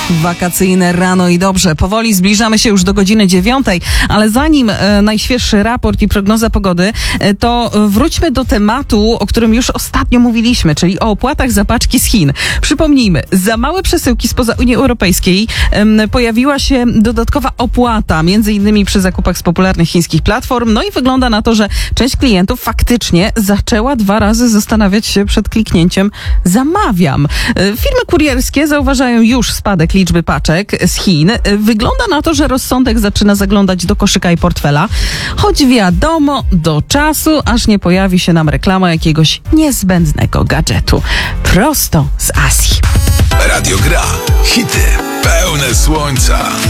Wakacyjne rano i dobrze. Powoli zbliżamy się już do godziny 9, ale zanim najświeższy raport i prognoza pogody, to wróćmy do tematu, o którym już ostatnio mówiliśmy, czyli o opłatach za paczki z Chin. Przypomnijmy, za małe przesyłki spoza Unii Europejskiej pojawiła się dodatkowa opłata, między innymi przy zakupach z popularnych chińskich platform. No i wygląda na to, że część klientów faktycznie zaczęła 2 razy zastanawiać się przed kliknięciem zamawiam. Firmy kurierskie zauważają już spadek liczby paczek z Chin. Wygląda na to, że rozsądek zaczyna zaglądać do koszyka i portfela, choć wiadomo, do czasu, aż nie pojawi się nam reklama jakiegoś niezbędnego gadżetu. Prosto z Azji. Radio Gra. Hity pełne słońca.